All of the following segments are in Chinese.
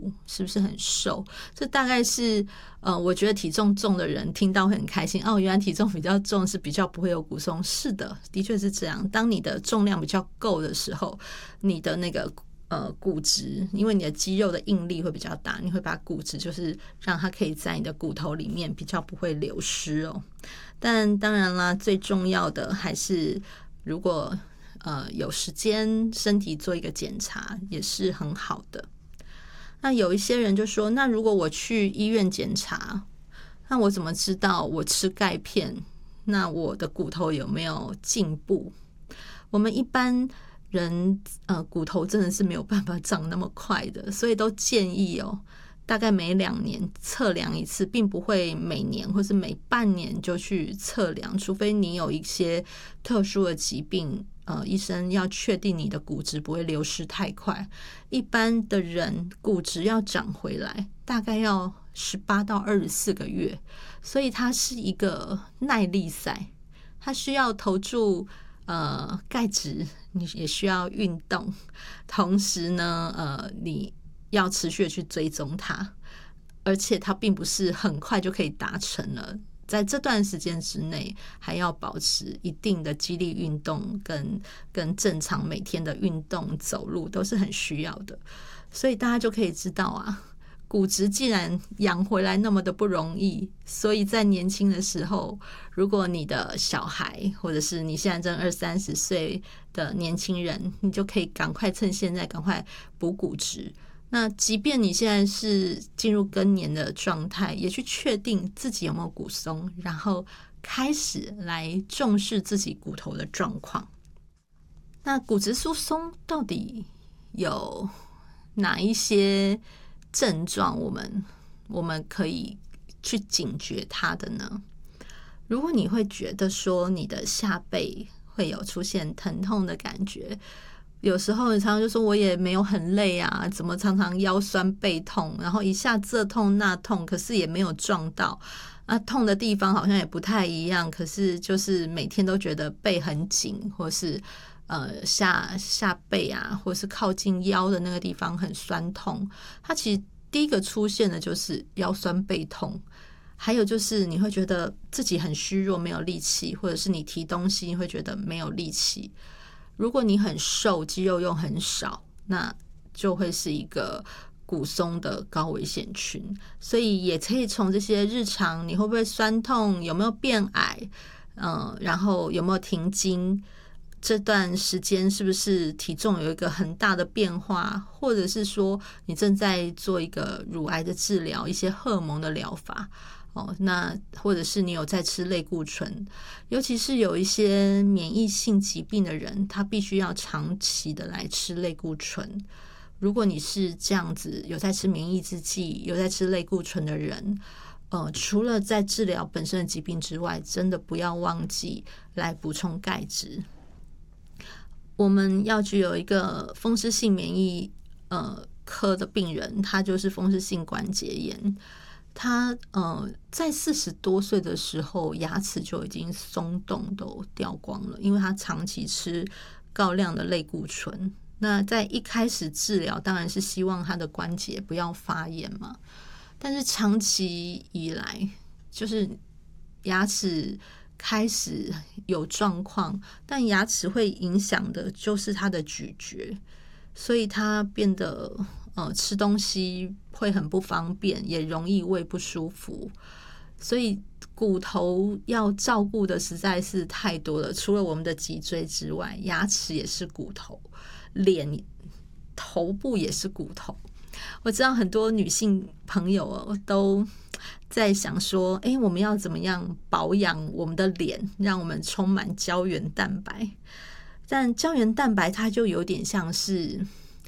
骨是不是很瘦？这大概是我觉得体重重的人听到会很开心哦，原来体重比较重是比较不会有骨松。是的，的确是这样。当你的重量比较够的时候，你的那个骨质，因为你的肌肉的应力会比较大，你会把骨质就是让它可以在你的骨头里面比较不会流失哦。但当然啦，最重要的还是如果有时间身体做一个检查也是很好的。那有一些人就说，那如果我去医院检查，那我怎么知道我吃钙片那我的骨头有没有进步？我们一般人骨头真的是没有办法长那么快的，所以都建议大概每2年测量一次，并不会每年或是每半年就去测量，除非你有一些特殊的疾病，医生要确定你的骨质不会流失太快。一般的人骨质要长回来大概要18到24个月，所以它是一个耐力赛，它需要投注钙质，你也需要运动，同时呢你要持续的去追踪它，而且它并不是很快就可以达成了，在这段时间之内还要保持一定的肌力运动跟正常每天的运动走路都是很需要的。所以大家就可以知道啊，骨质既然养回来那么的不容易，所以在年轻的时候，如果你的小孩或者是你现在正20-30岁的年轻人，你就可以赶快趁现在赶快补骨质。那即便你现在是进入更年的状态，也去确定自己有没有骨松，然后开始来重视自己骨头的状况。那骨质疏松到底有哪一些症状我们可以去警觉它的呢？如果你会觉得说你的下背会有出现疼痛的感觉，有时候你常常就说我也没有很累啊，怎么常常腰酸背痛，然后一下这痛那痛，可是也没有撞到啊，痛的地方好像也不太一样，可是就是每天都觉得背很紧，或是下背啊，或是靠近腰的那个地方很酸痛。它其实第一个出现的就是腰酸背痛，还有就是你会觉得自己很虚弱没有力气，或者是你提东西你会觉得没有力气。如果你很瘦，肌肉又很少，那就会是一个骨松的高危险群。所以也可以从这些日常，你会不会酸痛，有没有变矮，然后有没有停经，这段时间是不是体重有一个很大的变化，或者是说你正在做一个乳癌的治疗，一些荷尔蒙的疗法。那或者是你有在吃类固醇，尤其是有一些免疫性疾病的人，他必须要长期的来吃类固醇。如果你是这样子有在吃免疫制剂，有在吃类固醇的人，除了在治疗本身的疾病之外，真的不要忘记来补充钙质。我们药局有一个风湿性免疫科的病人，他就是风湿性关节炎。他在40多岁的时候，牙齿就已经松动都掉光了，因为他长期吃高量的类固醇。那在一开始治疗，当然是希望他的关节不要发炎嘛。但是长期以来，就是牙齿开始有状况，但牙齿会影响的就是他的咀嚼，所以他变得吃东西会很不方便，也容易胃不舒服。所以骨头要照顾的实在是太多了，除了我们的脊椎之外，牙齿也是骨头，脸头部也是骨头。我知道很多女性朋友都在想说，我们要怎么样保养我们的脸，让我们充满胶原蛋白。但胶原蛋白它就有点像是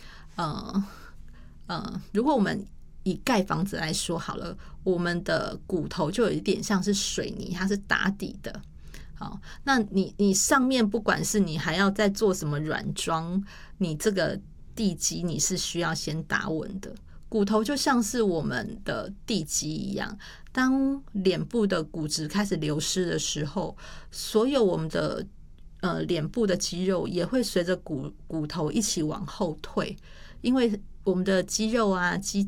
如果我们以盖房子来说好了，我们的骨头就有一点像是水泥，它是打底的。好，那你上面不管是你还要再做什么软装，你这个地基你是需要先打稳的。骨头就像是我们的地基一样，当脸部的骨质开始流失的时候，所有我们的脸部的肌肉也会随着骨头一起往后退，因为我们的肌肉啊、肌